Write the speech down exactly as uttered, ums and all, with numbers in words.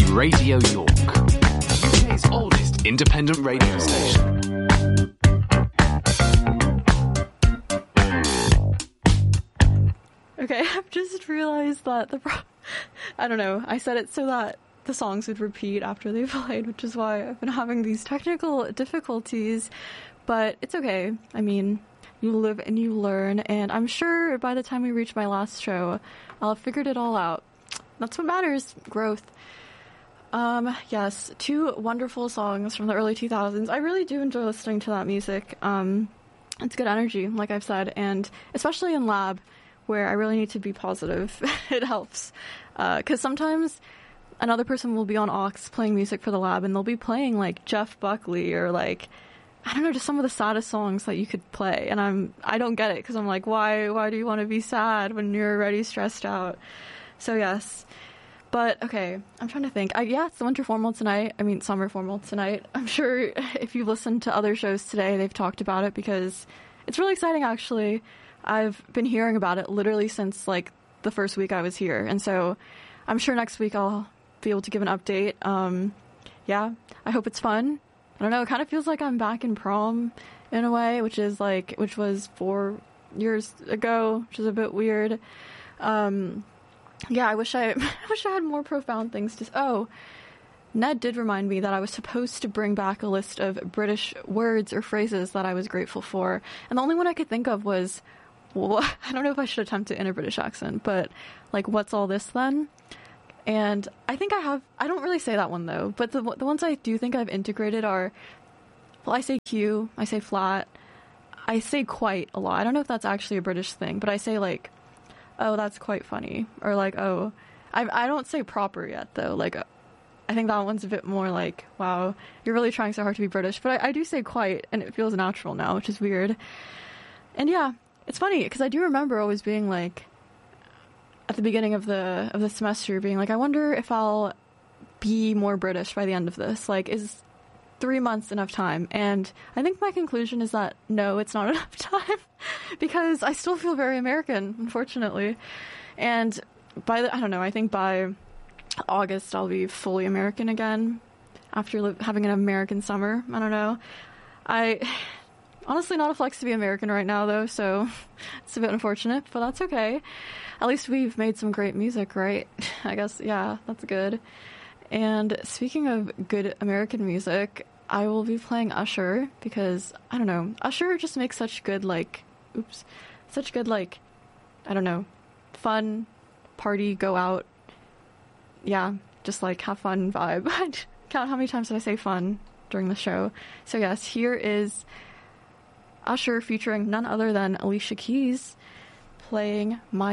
Radio York, U K's oldest independent radio station. Okay, I've just realized that the pro- I don't know, I said it so that the songs would repeat after they played, which is why I've been having these technical difficulties, but it's okay. I mean, you live and you learn, and I'm sure by the time we reach my last show, I'll have figured it all out. That's what matters, growth. Um, yes, two wonderful songs from the early two thousands. I really do enjoy listening to that music. Um, it's good energy, like I've said, and especially in lab, where I really need to be positive. It helps. Because uh, sometimes another person will be on aux playing music for the lab, and they'll be playing, like, Jeff Buckley or, like, I don't know, just some of the saddest songs that you could play. And I'm, I don't get it, because I'm like, why, why do you want to be sad when you're already stressed out? So, yes. But, okay, I'm trying to think. I, yeah, it's the winter formal tonight. I mean, summer formal tonight. I'm sure if you've listened to other shows today, they've talked about it because it's really exciting, actually. I've been hearing about it literally since, like, the first week I was here. And so I'm sure next week I'll be able to give an update. Um, yeah, I hope it's fun. I don't know, it kind of feels like I'm back in prom in a way, which is, like, which was four years ago, which is a bit weird. Um... Yeah, I wish I, I wish I had more profound things to... Oh, Ned did remind me that I was supposed to bring back a list of British words or phrases that I was grateful for. And the only one I could think of was... Well, I don't know if I should attempt it in a British accent, but, like, what's all this then? And I think I have... I don't really say that one, though. But the the ones I do think I've integrated are... Well, I say Q, I say flat, I say quite a lot. I don't know if that's actually a British thing, but I say, like... Oh, that's quite funny. Or like, oh, I I don't say proper yet, though. Like, I think that one's a bit more like, wow, you're really trying so hard to be British. But I, I do say quite, and it feels natural now, which is weird. And yeah, it's funny, because I do remember always being like, at the beginning of the of the semester, being like, I wonder if I'll be more British by the end of this. Like, is three months enough time? And I think my conclusion is that no, it's not enough time, because I still feel very American, unfortunately. And by the, I don't know, I think by August I'll be fully American again after li- having an American summer. I don't know. I honestly not a flex to be American right now, though, so it's a bit unfortunate, but that's okay. At least we've made some great music, right? I guess, yeah, that's good. And speaking of good American music, I will be playing Usher because, I don't know, Usher just makes such good, like, oops, such good, like, I don't know, fun, party, go out, yeah, just, like, have fun vibe. I count how many times did I say fun during the show. So, yes, here is Usher featuring none other than Alicia Keys playing My